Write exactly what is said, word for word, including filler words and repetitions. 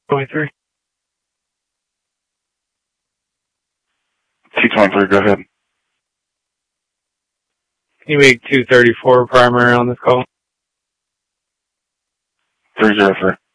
twenty-three. T twenty-three, go ahead. Can you make two thirty-four primary on this call? three zero three.